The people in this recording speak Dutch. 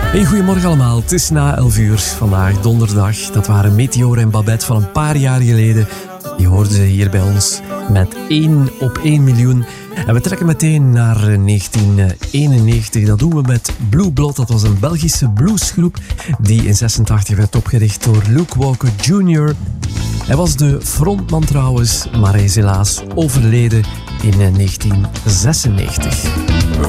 Hey, goedemorgen allemaal. Het is na 11 uur vandaag, donderdag. Dat waren Meteor en Babette van een paar jaar geleden. Die hoorden ze hier bij ons met 1 op 1 miljoen. En we trekken meteen naar 1991. Dat doen we met Blue Blood. Dat was een Belgische bluesgroep die in 86 werd opgericht door Luke Walker Jr. Hij was de frontman trouwens, maar hij is helaas overleden in 1996.